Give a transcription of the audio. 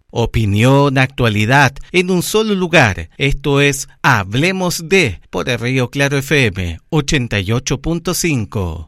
Opinión, actualidad, en un solo lugar. Esto es Hablemos de, por el Río Claro FM 88.5.